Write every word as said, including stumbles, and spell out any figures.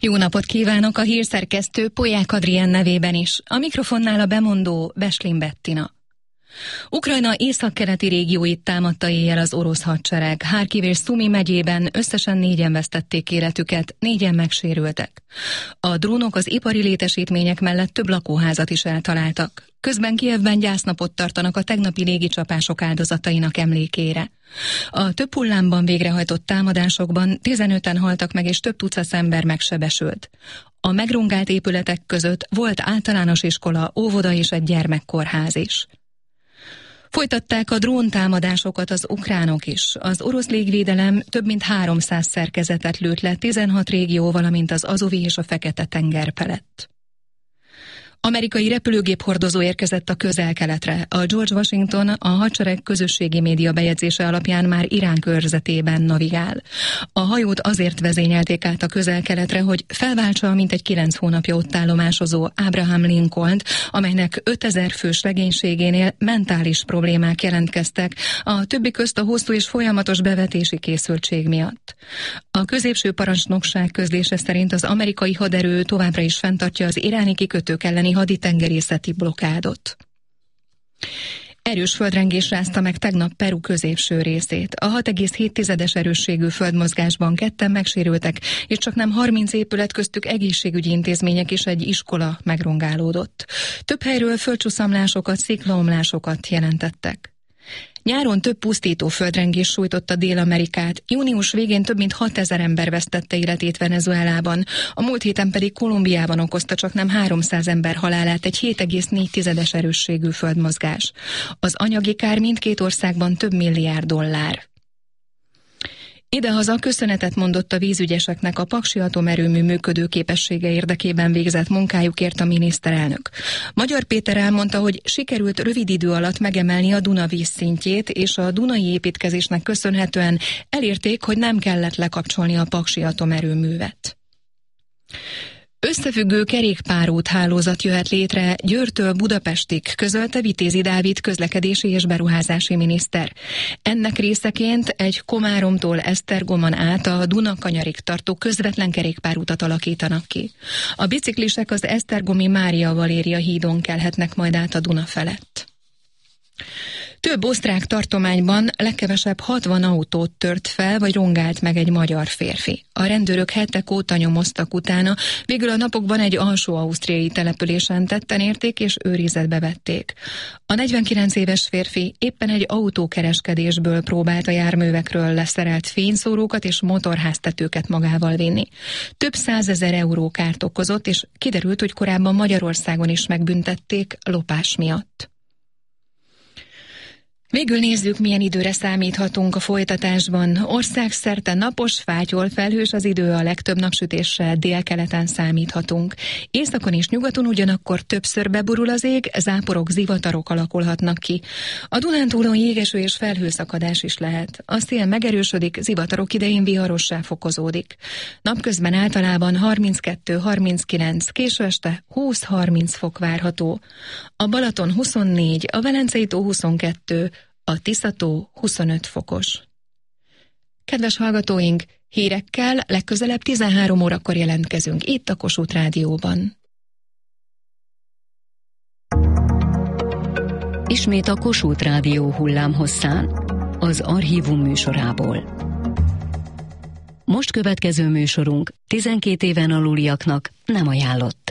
Jó napot kívánok a hírszerkesztő Polyák Adrien nevében is. A mikrofonnál a bemondó Beslin Bettina. Ukrajna északkeleti régióit támadta éjjel az orosz hadsereg. Harkiv és Szumi megyében összesen négyen vesztették életüket, négyen megsérültek. A drónok az ipari létesítmények mellett több lakóházat is eltaláltak. Közben Kijevben gyásznapot tartanak a tegnapi légicsapások áldozatainak emlékére. A több hullámban végrehajtott támadásokban tizenöten haltak meg és több tucat ember megsebesült. A megrongált épületek között volt általános iskola, óvoda és egy gyermekkórház is. Folytatták a dróntámadásokat az ukránok is. Az orosz légvédelem több mint háromszáz szerkezetet lőtt le tizenhat régió, valamint az Azovi és a Fekete-tenger felett. Amerikai repülőgép hordozó érkezett a Közel-Keletre. A George Washington a hadsereg közösségi média bejegyzése alapján már Irán körzetében navigál. A hajót azért vezényelték át a Közel-Keletre, hogy felváltsa a mintegy kilenc hónapja ott állomásozó Abraham Lincolnt, amelynek ötezer fős legénységénél mentális problémák jelentkeztek, a többi közt a hosszú és folyamatos bevetési készültség miatt. A középső parancsnokság közlése szerint az amerikai haderő továbbra is fenntartja az iráni kikötők elleni haditengerészeti blokádot. Erős földrengés rázta meg tegnap Peru középső részét. A hat egész hét erősségű földmozgásban ketten megsérültek, és csaknem harminc épület, köztük egészségügyi intézmények és egy iskola megrongálódott. Több helyről földcsúszamlásokat, sziklaomlásokat jelentettek. Nyáron több pusztító földrengés sújtotta Dél-Amerikát, június végén több mint hatezer ember vesztette életét Venezuelában, a múlt héten pedig Kolumbiában okozta csaknem háromszáz ember halálát egy hét egész négy erősségű földmozgás. Az anyagi kár mindkét országban több milliárd dollár. Idehaza köszönetet mondott a vízügyeseknek a paksi atomerőmű működőképessége érdekében végzett munkájukért a miniszterelnök. Magyar Péter elmondta, hogy sikerült rövid idő alatt megemelni a Duna vízszintjét, és a dunai építkezésnek köszönhetően elérték, hogy nem kellett lekapcsolni a paksi atomerőművet. Összefüggő kerékpárút hálózat jöhet létre Győrtől Budapestig, közölte Vitézi Dávid közlekedési és beruházási miniszter. Ennek részeként egy Komáromtól Esztergomon át a Duna-kanyarig tartó közvetlen kerékpárutat alakítanak ki. A biciklisek az esztergomi Mária Valéria hídon kelhetnek majd át a Duna felett. Több osztrák tartományban legkevesebb hatvan autót tört fel, vagy rongált meg egy magyar férfi. A rendőrök hetek óta nyomoztak utána, végül a napokban egy alsó ausztriai településen tetten érték és őrizetbe vették. A negyvenkilenc éves férfi éppen egy autókereskedésből próbált a járművekről leszerelt fényszórókat és motorháztetőket magával vinni. Több százezer euró kárt okozott, és kiderült, hogy korábban Magyarországon is megbüntették lopás miatt. Végül nézzük, milyen időre számíthatunk a folytatásban. Országszerte napos, fátyol, felhős az idő, a legtöbb napsütéssel délkeleten számíthatunk. Északon és nyugaton ugyanakkor többször beborul az ég, záporok, zivatarok alakulhatnak ki. A Dunántúlon jégeső és felhőszakadás is lehet. A szél megerősödik, zivatarok idején viharossá fokozódik. Napközben általában harminckettő harminckilenc, késő este húsz-harminc fok várható. A Balaton huszonnégy, a Velencei-tó huszonkettő, a Tisza-tó huszonöt fokos. Kedves hallgatóink, hírekkel legközelebb tizenhárom órakor jelentkezünk itt a Kossuth Rádióban. Ismét a Kossuth Rádió hullámhosszán, az Archívum műsorából. Most következő műsorunk tizenkét éven aluliaknak nem ajánlott.